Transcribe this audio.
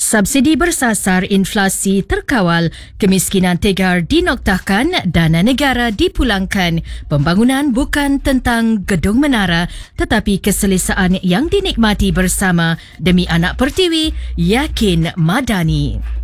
Subsidi bersasar, inflasi terkawal, kemiskinan tegar dinoktahkan, dana negara dipulangkan. Pembangunan bukan tentang gedung menara tetapi keselesaan yang dinikmati bersama demi anak pertiwi, yakin Madani.